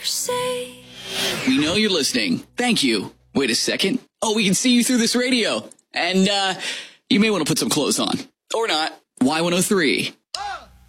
say. We know you're listening. Thank you. Wait a second. Oh, we can see you through this radio. And, you may want to put some clothes on. Or not. Y103.